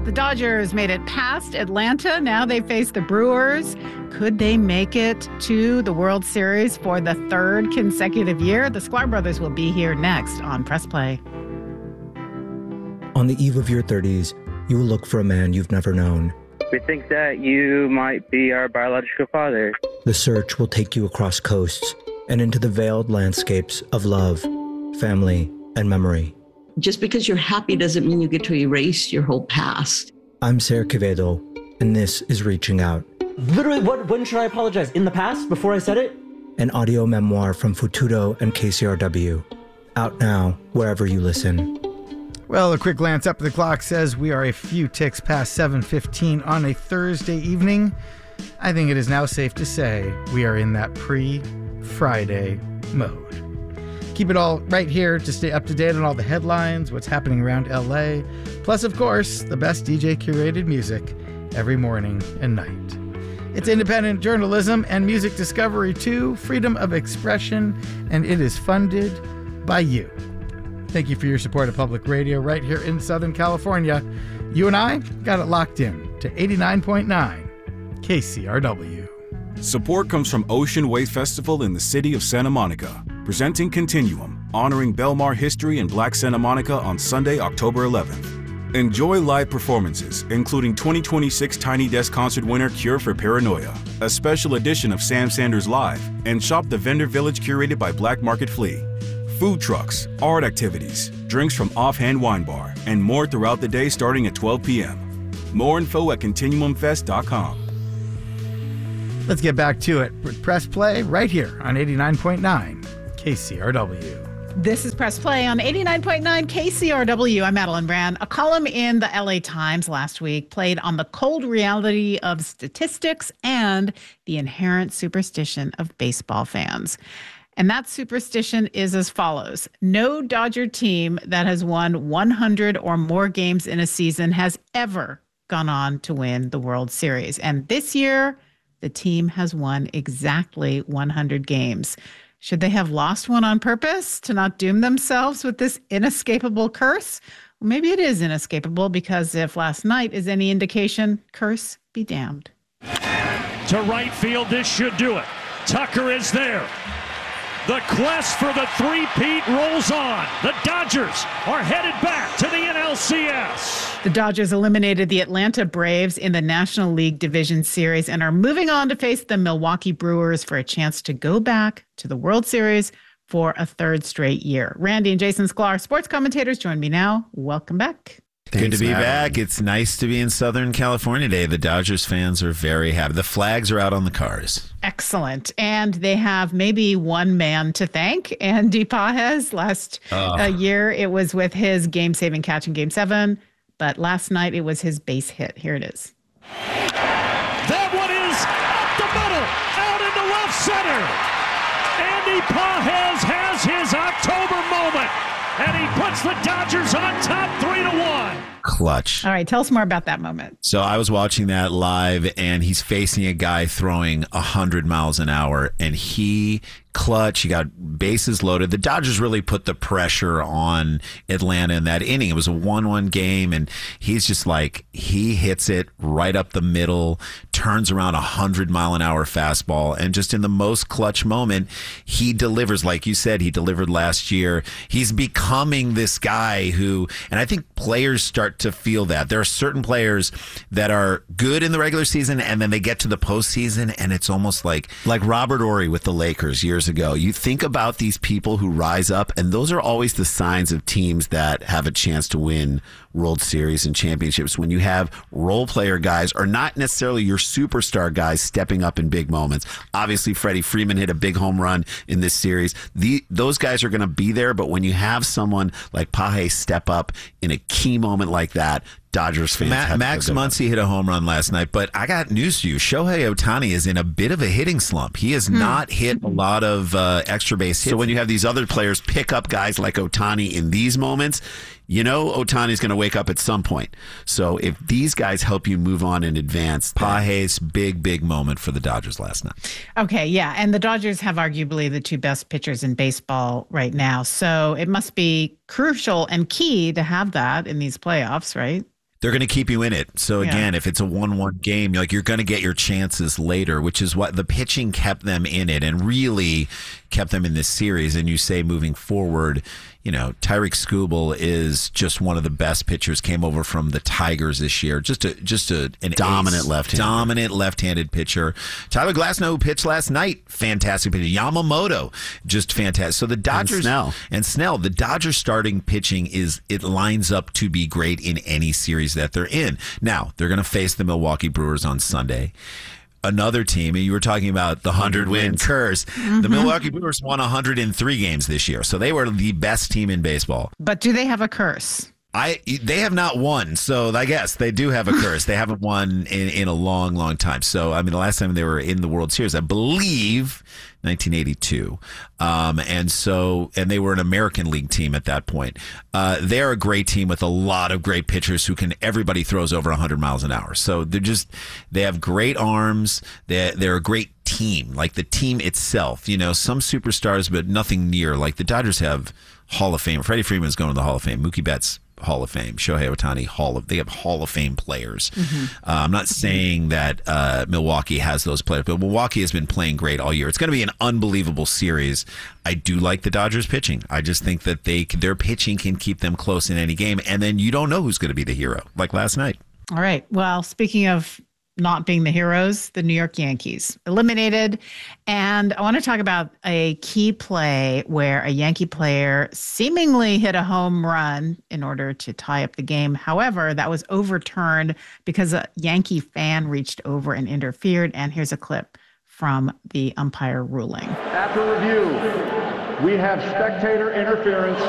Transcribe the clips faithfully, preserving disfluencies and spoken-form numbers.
The Dodgers made it past Atlanta. Now they face the Brewers. Could they make it to the World Series for the third consecutive year? The Sklar brothers will be here next on Press Play. On the eve of your thirties, you will look for a man you've never known. We think that you might be our biological father. The search will take you across coasts and into the veiled landscapes of love, family, and memory. Just because you're happy doesn't mean you get to erase your whole past. I'm Ser Quevedo, and this is Reaching Out. Literally, what, when should I apologize? In the past, before I said it? An audio memoir from Futudo and K C R W. Out now, wherever you listen. Well, a quick glance up at the clock says we are a few ticks past seven fifteen on a Thursday evening. I think it is now safe to say we are in that pre-Friday mode. Keep it all right here to stay up to date on all the headlines, what's happening around L A, plus, of course, the best D J curated music every morning and night. It's independent journalism and music discovery too, freedom of expression, and it is funded by you. Thank you for your support of public radio right here in Southern California. You and I got it locked in to eighty-nine point nine K C R W. Support comes from Ocean Wave Festival in the city of Santa Monica, presenting Continuum, honoring Belmar history in Black Santa Monica on Sunday, October eleventh. Enjoy live performances, including twenty twenty-six Tiny Desk concert winner Cure for Paranoia, a special edition of Sam Sanders Live, and shop the vendor village curated by Black Market Flea. Food trucks, art activities, drinks from Offhand Wine Bar, and more throughout the day starting at twelve p.m. More info at continuum fest dot com. Let's get back to it. Press Play right here on eighty-nine point nine K C R W. This is Press Play on eighty-nine point nine K C R W. I'm Madeline Brand. A column in the L A Times last week played on the cold reality of statistics and the inherent superstition of baseball fans. And that superstition is as follows. No Dodger team that has won one hundred or more games in a season has ever gone on to win the World Series. And this year, the team has won exactly one hundred games. Should they have lost one on purpose to not doom themselves with this inescapable curse? Well, maybe it is inescapable, because if last night is any indication, curse be damned. To right field, this should do it. Tucker is there. The quest for the three-peat rolls on. The Dodgers are headed back to the N L C S. The Dodgers eliminated the Atlanta Braves in the National League Division Series and are moving on to face the Milwaukee Brewers for a chance to go back to the World Series for a third straight year. Randy and Jason Sklar, sports commentators, join me now. Welcome back. Thanks, Good to be Madeline. back. It's nice to be in Southern California today. The Dodgers fans are very happy. The flags are out on the cars. Excellent. And they have maybe one man to thank, Andy Pages. Last oh. uh, year, it was with his game-saving catch in Game seven. But last night, it was his base hit. Here it is. That one is up the middle, out into left center. Andy Pages has his October moment, and he puts the Dodgers on top three to one. Clutch. All right, tell us more about that moment. So I was watching that live, and he's facing a guy throwing one hundred miles an hour, and he clutch. He got bases loaded. The Dodgers really put the pressure on Atlanta in that inning. It was a one one game, and he's just like, he hits it right up the middle, turns around a one hundred mile an hour fastball, and just in the most clutch moment, he delivers. Like you said, he delivered last year. He's becoming this guy who, and I think players start to feel that. There are certain players that are good in the regular season, and then they get to the postseason, and it's almost like, like Robert Horry with the Lakers years ago. You think about these people who rise up, and those are always the signs of teams that have a chance to win World Series and championships. When you have role player guys, or not necessarily your superstar guys, stepping up in big moments. Obviously, Freddie Freeman hit a big home run in this series. The, those guys are going to be there, but when you have someone like Pages step up in a key moment like that, Dodgers fans. Ma- Max Muncy hit a home run last night, but I got news for you. Shohei Ohtani is in a bit of a hitting slump. He has hmm. not hit a lot of uh, extra base hits. So when you have these other players pick up guys like Ohtani in these moments, you know Ohtani's going to wake up at some point. So if these guys help you move on in advance, Pages, big, big moment for the Dodgers last night. Okay, yeah, and the Dodgers have arguably the two best pitchers in baseball right now. So it must be crucial and key to have that in these playoffs, right? they're going to keep you in it. So again, Yeah. if it's a one one game, like you're going to get your chances later, which is what the pitching kept them in it and really kept them in this series. And you say moving forward, you know, Tyreek Skubal is just one of the best pitchers. Came over from the Tigers this year. Just a just a an Dominant ace, left-hander. dominant left-handed pitcher. Tyler Glasnow, who pitched last night, fantastic pitcher. Yamamoto, just fantastic. So the Dodgers Snell. and Snell, the Dodgers starting pitching is it lines up to be great in any series that they're in. Now they're going to face the Milwaukee Brewers on Sunday. Another team, and you were talking about the hundred-win curse. Mm-hmm. The Milwaukee Brewers won one hundred three games this year, so they were the best team in baseball. But do they have a curse? I they have not won, so I guess they do have a curse. They haven't won in, in a long, long time. So, I mean, the last time they were in the World Series, I believe, nineteen eighty-two. Um, and so, and they were an American League team at that point. Uh, they're a great team with a lot of great pitchers who can, everybody throws over one hundred miles an hour. So they're just, they have great arms. They're, they're a great team, like the team itself. You know, some superstars, but nothing near. Like the Dodgers have Hall of Fame. Freddie Freeman's going to the Hall of Fame. Mookie Betts, Hall of Fame. Shohei Ohtani, Hall of. They have Hall of Fame players. Mm-hmm. Uh, I'm not saying that uh, Milwaukee has those players, but Milwaukee has been playing great all year. It's going to be an unbelievable series. I do like the Dodgers pitching. I just think that they their pitching can keep them close in any game, and then you don't know who's going to be the hero, like last night. All right. Well, speaking of not being the heroes, the New York Yankees eliminated. And I want to talk about a key play where a Yankee player seemingly hit a home run in order to tie up the game. However, that was overturned because a Yankee fan reached over and interfered. And here's a clip from the umpire ruling. After review, we have spectator interference.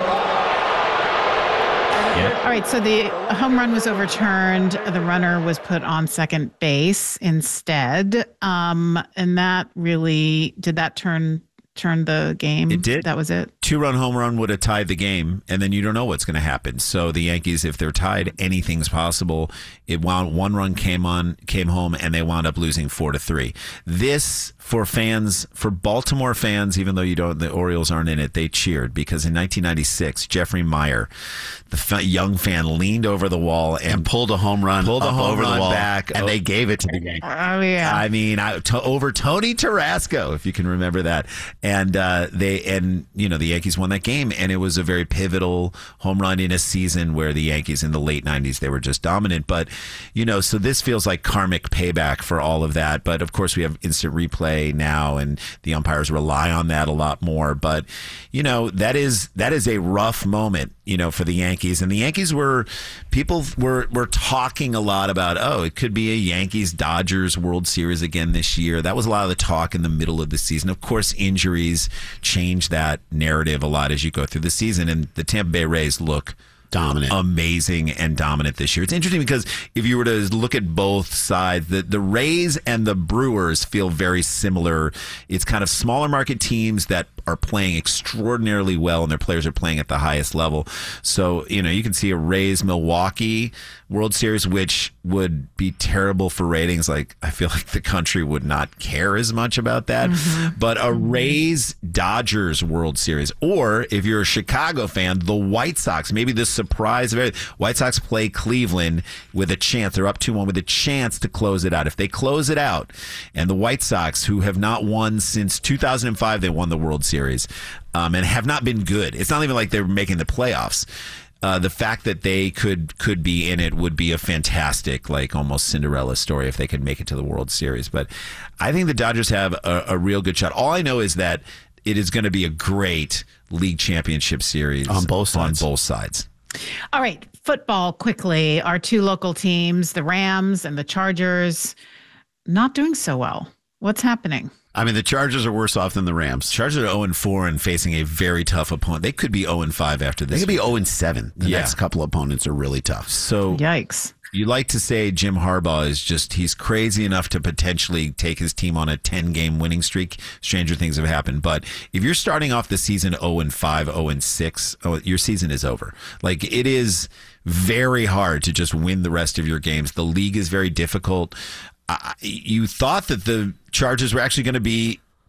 All right, so the home run was overturned. The runner was put on second base instead. Um, and that really, did that turn turn the game? It did. That was it? Two-run home run would have tied the game, and then you don't know what's going to happen. So the Yankees, if they're tied, anything's possible. It wound one run came on, came home, and they wound up losing four to three. This for fans, for Baltimore fans, even though you don't, the Orioles aren't in it, they cheered because in nineteen ninety-six, Jeffrey Meyer, the f- young fan, leaned over the wall and, and pulled a home run, pulled a home over run the wall, back, and oh, they gave it to the Yankees. Oh yeah. I mean, I, to, over Tony Tarasco, if you can remember that, and uh, they and you know the Yankees won that game, and it was a very pivotal home run in a season where the Yankees in the late nineties they were just dominant. But you know, so this feels like karmic payback for all of that. But of course, we have instant replay now, and the umpires rely on that a lot more. But you know, that is that is a rough moment, you know, for the Yankees. And the Yankees were people were were talking a lot about, oh, it could be a Yankees Dodgers World Series again this year. That was a lot of the talk in the middle of the season. Of course, injuries change that narrative a lot as you go through the season, and the Tampa Bay Rays look dominant, amazing and dominant this year. It's interesting because if you were to look at both sides, the, the Rays and the Brewers feel very similar. It's kind of smaller market teams that are playing extraordinarily well and their players are playing at the highest level. So, you know, you can see a Rays Milwaukee World Series, which would be terrible for ratings. Like, I feel like the country would not care as much about that. Mm-hmm. But a Rays Dodgers World Series, or if you're a Chicago fan, the White Sox, maybe the surprise of it. White Sox play Cleveland with a chance. They're up two one with a chance to close it out. If they close it out, and the White Sox, who have not won since two thousand five, they won the World Series, um, and have not been good. It's not even like they're making the playoffs. Uh, the fact that they could could be in it would be a fantastic, like almost Cinderella story if they could make it to the World Series. But I think the Dodgers have a, a real good shot. All I know is that it is going to be a great league championship series on both sides. On both sides. All right, football quickly. Our two local teams, the Rams and the Chargers, not doing so well. What's happening? I mean, the Chargers are worse off than the Rams. Chargers are oh and four and facing a very tough opponent. They could be oh and five after this. They could be oh and seven. The yeah. next couple opponents are really tough. So yikes. You like to say Jim Harbaugh is just, he's crazy enough to potentially take his team on a ten-game winning streak. Stranger things have happened. But if you're starting off the season oh and five, oh and six, oh, your season is over. Like, it is very hard to just win the rest of your games. The league is very difficult. Uh, you thought that the Chargers were actually going to be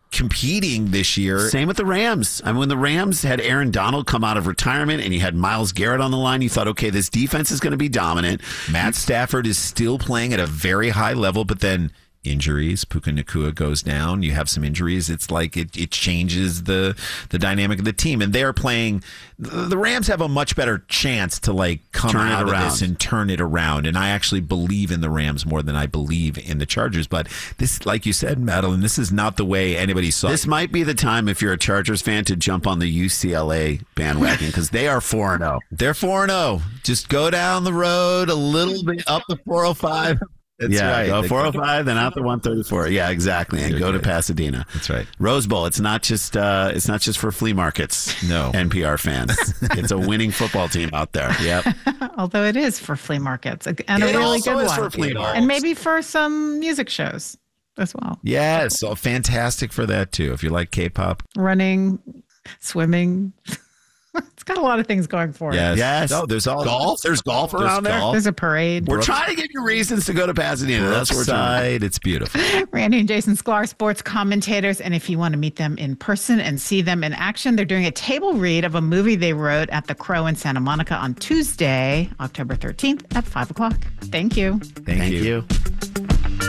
competing this year. Same with the Rams. I mean, when the Rams had Aaron Donald come out of retirement and you had Myles Garrett on the line, you thought, okay, this defense is going to be dominant. Matt Stafford is still playing at a very high level, but then injuries. Puka Nacua goes down. You have some injuries. It's like it, it changes the the dynamic of the team. And they're playing. The Rams have a much better chance to like come Turn it out of around. this and turn it around. And I actually believe in the Rams more than I believe in the Chargers. But this, like you said, Madeline, this is not the way anybody saw This it. might be the time, if you're a Chargers fan, to jump on the U C L A bandwagon because they are four and oh. They're four and oh. Just go down the road a little bit up the four oh five. That's yeah, right. go They- four oh five, then out the one thirty-four. Yeah, exactly, and They're go to good. Pasadena. That's right. Rose Bowl. It's not just uh, it's not just for flea markets. No. N P R fans. It's a winning football team out there. Yep. Although it is for flea markets and a It really also good is one. for flea markets. And maybe for some music shows as well. Yes. So fantastic for that too. If you like K-pop. Running, swimming. It's got a lot of things going for Yes. it. Yes. Oh, there's all Golf. There's golf There's around there. golf. There's a parade. We're trying to give you reasons to go to Pasadena. That's what we're trying. Brookside. It's beautiful. Randy and Jason Sklar, sports commentators. And if you want to meet them in person and see them in action, they're doing a table read of a movie they wrote at the Crow in Santa Monica on Tuesday, October thirteenth at five o'clock. Thank you. Thank, Thank you. you.